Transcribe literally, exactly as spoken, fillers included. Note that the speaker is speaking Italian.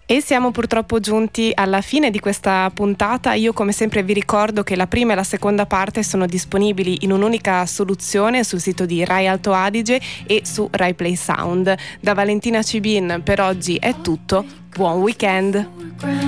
E siamo purtroppo giunti alla fine di questa puntata. Io come sempre vi ricordo che la prima e la seconda parte sono disponibili in un'unica soluzione sul sito di Rai Alto Adige e su Rai Play Sound. Da Valentina Cibin per oggi è tutto, buon weekend!